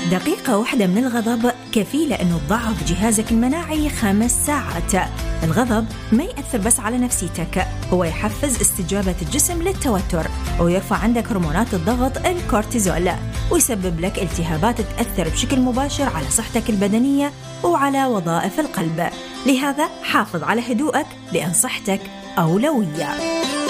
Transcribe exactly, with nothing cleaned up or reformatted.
دقيقة واحدة من الغضب كفيلة أنه تضعف جهازك المناعي خمس ساعات. الغضب ما يأثر بس على نفسيتك، هو يحفز استجابة الجسم للتوتر ويرفع عندك هرمونات الضغط الكورتيزول، ويسبب لك التهابات تأثر بشكل مباشر على صحتك البدنية وعلى وظائف القلب. لهذا حافظ على هدوءك لأن صحتك أولوية.